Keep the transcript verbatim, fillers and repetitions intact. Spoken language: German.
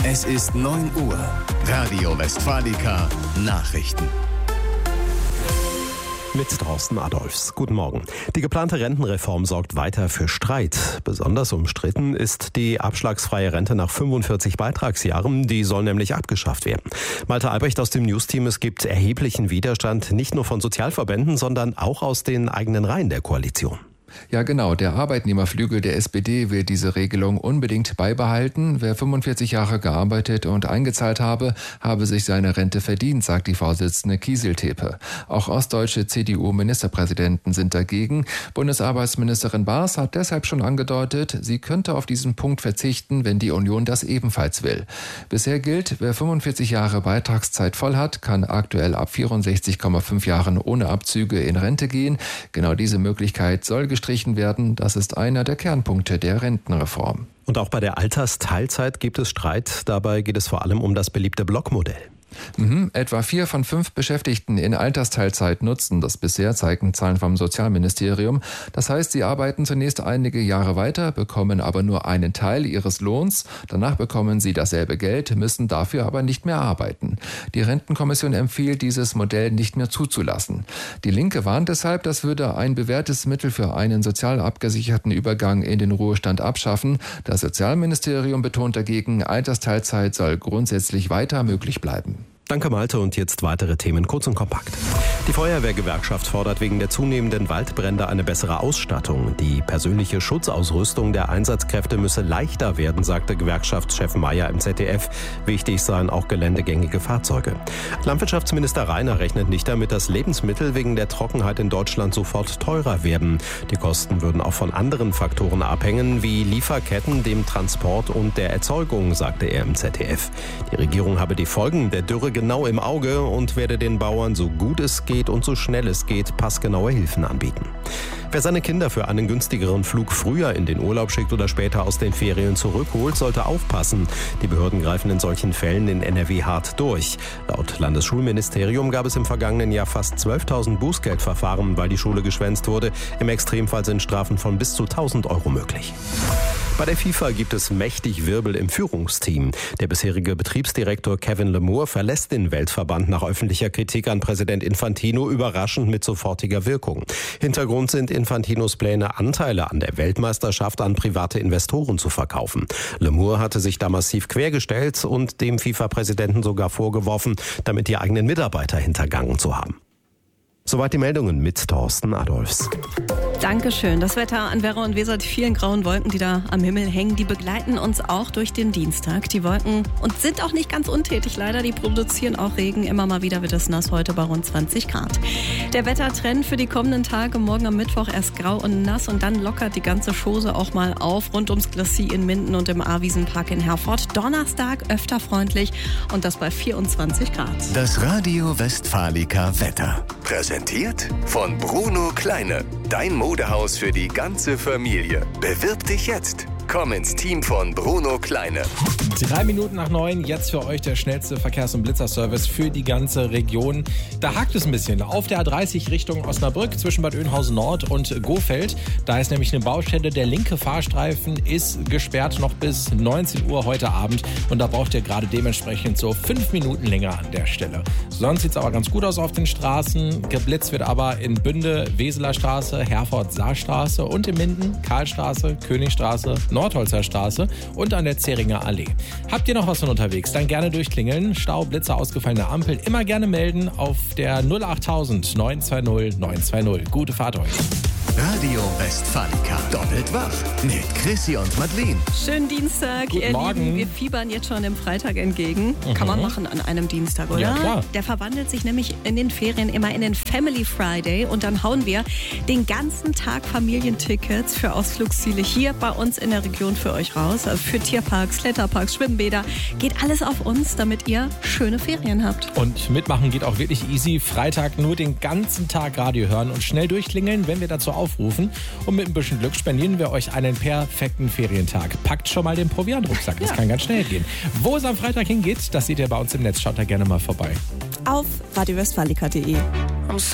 Es ist neun Uhr. Radio Westfalica Nachrichten. Mit Thorsten Adolfs. Guten Morgen. Die geplante Rentenreform sorgt weiter für Streit. Besonders umstritten ist die abschlagsfreie Rente nach fünfundvierzig Beitragsjahren. Die soll nämlich abgeschafft werden. Malte Albrecht aus dem News-Team: Es gibt erheblichen Widerstand, nicht nur von Sozialverbänden, sondern auch aus den eigenen Reihen der Koalition. Ja, genau. Der Arbeitnehmerflügel der S P D will diese Regelung unbedingt beibehalten. Wer fünfundvierzig Jahre gearbeitet und eingezahlt habe, habe sich seine Rente verdient, sagt die Vorsitzende Kieseltepe. Auch ostdeutsche C D U-Ministerpräsidenten sind dagegen. Bundesarbeitsministerin Baas hat deshalb schon angedeutet, sie könnte auf diesen Punkt verzichten, wenn die Union das ebenfalls will. Bisher gilt, wer fünfundvierzig Jahre Beitragszeit voll hat, kann aktuell ab vierundsechzig Komma fünf Jahren ohne Abzüge in Rente gehen. Genau diese Möglichkeit soll gestrichen werden. Das ist einer der Kernpunkte der Rentenreform. Und auch bei der Altersteilzeit gibt es Streit. Dabei geht es vor allem um das beliebte Blockmodell. Mhm. Etwa vier von fünf Beschäftigten in Altersteilzeit nutzen das bisher, zeigen Zahlen vom Sozialministerium. Das heißt, sie arbeiten zunächst einige Jahre weiter, bekommen aber nur einen Teil ihres Lohns. Danach bekommen sie dasselbe Geld, müssen dafür aber nicht mehr arbeiten. Die Rentenkommission empfiehlt, dieses Modell nicht mehr zuzulassen. Die Linke warnt deshalb, das würde ein bewährtes Mittel für einen sozial abgesicherten Übergang in den Ruhestand abschaffen. Das Sozialministerium betont dagegen, Altersteilzeit soll grundsätzlich weiter möglich bleiben. Danke, Malte. Und jetzt weitere Themen kurz und kompakt. Die Feuerwehrgewerkschaft fordert wegen der zunehmenden Waldbrände eine bessere Ausstattung. Die persönliche Schutzausrüstung der Einsatzkräfte müsse leichter werden, sagte Gewerkschaftschef Mayer im Z D F. Wichtig seien auch geländegängige Fahrzeuge. Landwirtschaftsminister Reiner rechnet nicht damit, dass Lebensmittel wegen der Trockenheit in Deutschland sofort teurer werden. Die Kosten würden auch von anderen Faktoren abhängen, wie Lieferketten, dem Transport und der Erzeugung, sagte er im Z D F. Die Regierung habe die Folgen der Dürre genau im Auge und werde den Bauern so gut es geht und so schnell es geht passgenaue Hilfen anbieten. Wer seine Kinder für einen günstigeren Flug früher in den Urlaub schickt oder später aus den Ferien zurückholt, sollte aufpassen. Die Behörden greifen in solchen Fällen in N R W hart durch. Laut Landesschulministerium gab es im vergangenen Jahr fast zwölftausend Bußgeldverfahren, weil die Schule geschwänzt wurde. Im Extremfall sind Strafen von bis zu tausend Euro möglich. Bei der FIFA gibt es mächtig Wirbel im Führungsteam. Der bisherige Betriebsdirektor Kevin Lemure verlässt den Weltverband nach öffentlicher Kritik an Präsident Infantino, überraschend mit sofortiger Wirkung. Hintergrund sind Infantinos Pläne, Anteile an der Weltmeisterschaft an private Investoren zu verkaufen. Lemure hatte sich da massiv quergestellt und dem FIFA-Präsidenten sogar vorgeworfen, damit die eigenen Mitarbeiter hintergangen zu haben. Soweit die Meldungen mit Thorsten Adolfs. Dankeschön. Das Wetter an Werra und Weser, die vielen grauen Wolken, die da am Himmel hängen, die begleiten uns auch durch den Dienstag. Die Wolken und sind auch nicht ganz untätig, leider. Die produzieren auch Regen. Immer mal wieder wird es nass, heute bei rund zwanzig Grad. Der Wettertrend für die kommenden Tage: morgen am Mittwoch erst grau und nass und dann lockert die ganze Chose auch mal auf. Rund ums Glacis in Minden und im A-Wiesenpark in Herford. Donnerstag öfter freundlich und das bei vierundzwanzig Grad. Das Radio Westfalica Wetter. Präsentiert von Bruno Kleine. Dein Modehaus für die ganze Familie. Bewirb dich jetzt. Komm ins Team von Bruno Kleine. Drei Minuten nach neun, jetzt für euch der schnellste Verkehrs- und Blitzerservice für die ganze Region. Da hakt es ein bisschen. Auf der A dreißig Richtung Osnabrück zwischen Bad Oeynhausen Nord und Gohfeld. Da ist nämlich eine Baustelle. Der linke Fahrstreifen ist gesperrt noch bis neunzehn Uhr heute Abend. Und da braucht ihr gerade dementsprechend so fünf Minuten länger an der Stelle. Sonst sieht es aber ganz gut aus auf den Straßen. Geblitzt wird aber in Bünde, Weseler Straße, Herford-Saarstraße und in Minden, Karlstraße, Königstraße, Nordholzer Straße und an der Zähringer Allee. Habt ihr noch was von unterwegs? Dann gerne durchklingeln. Stau, Blitzer, ausgefallene Ampel. Immer gerne melden auf der null achttausend neun zwei null neun zwei null. Gute Fahrt euch. Radio Westfalica. Doppelt wach mit Chrissy und Madeleine. Schönen Dienstag, Guten ihr Morgen. Lieben. Wir fiebern jetzt schon dem Freitag entgegen. Mhm. Kann man machen an einem Dienstag, oder? Ja, klar. Der verwandelt sich nämlich in den Ferien immer in den Family Friday und dann hauen wir den ganzen Tag Familientickets für Ausflugsziele hier bei uns in der Region für euch raus. Also für Tierparks, Kletterparks, Schwimmbäder. Geht alles auf uns, damit ihr schöne Ferien habt. Und mitmachen geht auch wirklich easy. Freitag nur den ganzen Tag Radio hören und schnell durchklingeln, wenn wir dazu aufrufen. Und mit ein bisschen Glück spendieren wir euch einen perfekten Ferientag. Packt schon mal den Proviantrucksack, das ja. kann ganz schnell gehen. Wo es am Freitag hingeht, das seht ihr bei uns im Netz. Schaut da gerne mal vorbei. Auf radio westfalica punkt de.